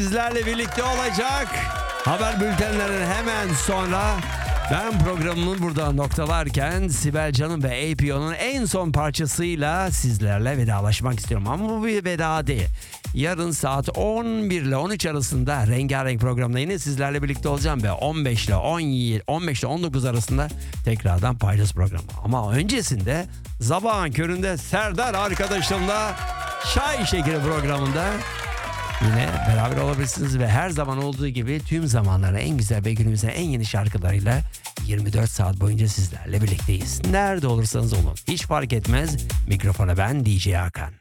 Sizlerle birlikte olacak. Haber bültenlerinin hemen sonra ben programımı burada noktalarken Sibel Can'ın ve APO'nun en son parçasıyla sizlerle vedalaşmak istiyorum. Ama bu bir veda değil. Yarın saat 11 ile 13 arasında Rengarenk programında yine sizlerle birlikte olacağım ve 15 ile 19 arasında tekrardan Paylaş programı. Ama öncesinde sabahın köründe Serdar arkadaşımla Çay Şekeri programında yine beraber olabilirsiniz ve her zaman olduğu gibi tüm zamanların en güzel ve günümüzün en yeni şarkılarıyla 24 saat boyunca sizlerle birlikteyiz. Nerede olursanız olun, hiç fark etmez. Mikrofona ben DJ Hakan.